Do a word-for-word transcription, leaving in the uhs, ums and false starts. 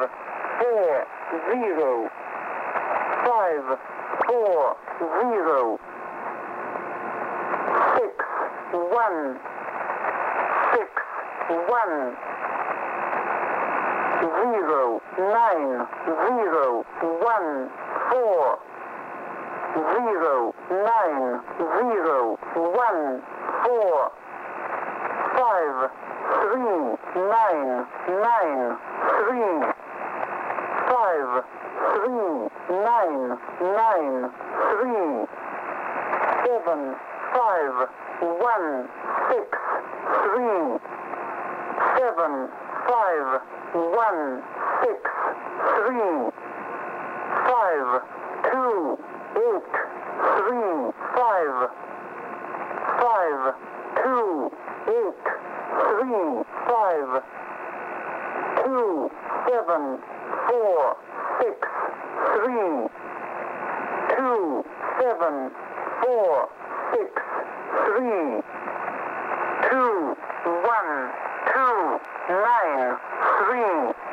four, zero. Five, four, zero. Six, one. Six, one. Zero, nine, zero, one, four. Zero, nine, zero, one, four. Five, three, nine, nine, three. Five, three, nine, nine, three. Seven, five, one, six, three. Seven, five, one, six, three. Five, two, eight, three, five. Five, two, eight, three, five. Two, seven, four, six, three. Two, seven, four, six, three. Two, one, two, nine, three.